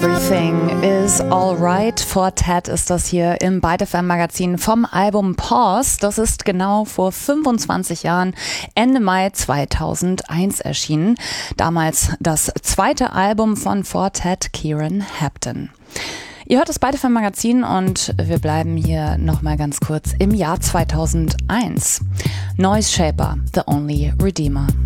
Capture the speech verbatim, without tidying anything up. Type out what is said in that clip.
Everything is alright. For Ted ist das hier im Byte F M Magazin vom Album Pause. Das ist genau vor fünfundzwanzig Jahren, Ende Mai zweitausendeins erschienen. Damals das zweite Album von For Ted Kieran Hampton. Ihr hört das Byte F M Magazin und wir bleiben hier nochmal ganz kurz im Jahr zweitausendeins. Noise Shaper, The Only Redeemer.